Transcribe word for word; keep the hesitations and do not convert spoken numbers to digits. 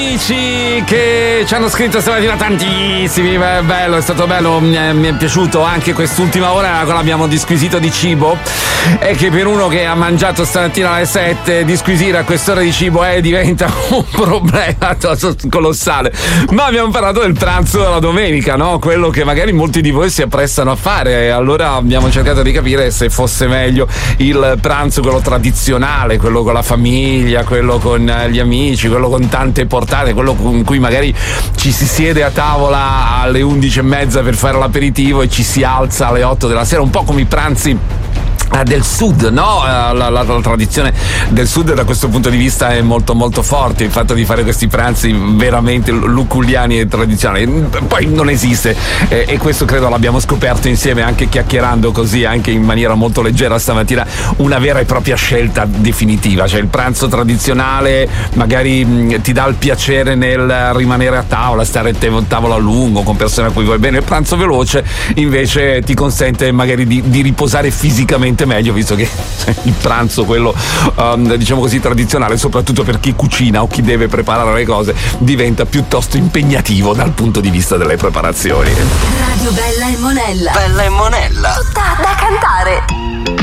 Amici che ci hanno scritto stamattina tantissimi, è bello, è stato bello, mi è, mi è piaciuto anche quest'ultima ora nella quale abbiamo disquisito di cibo, e che per uno che ha mangiato stamattina alle sette disquisire a quest'ora di cibo eh, diventa un problema colossale. Ma abbiamo parlato del pranzo della domenica, no? Quello che magari molti di voi si apprestano a fare, e allora abbiamo cercato di capire se fosse meglio il pranzo, quello tradizionale, quello con la famiglia, quello con gli amici, quello con tante portate, quello con cui magari ci si siede a tavola alle undici e mezza per fare l'aperitivo e ci si alza alle otto della sera, un po' come i pranzi del sud, no? La, la, la tradizione del sud da questo punto di vista è molto molto forte, il fatto di fare questi pranzi veramente luculliani e tradizionali poi non esiste, eh, e questo credo l'abbiamo scoperto insieme, anche chiacchierando così, anche in maniera molto leggera stamattina, una vera e propria scelta definitiva. Cioè il pranzo tradizionale magari mh, ti dà il piacere nel rimanere a tavola, stare a tavola a lungo con persone a cui vuoi bene. Il pranzo veloce invece ti consente magari di, di riposare fisicamente meglio, visto che il pranzo, quello um, diciamo così tradizionale, soprattutto per chi cucina o chi deve preparare le cose, diventa piuttosto impegnativo dal punto di vista delle preparazioni. Radio Bella e Monella. Bella e Monella. Tutta da cantare.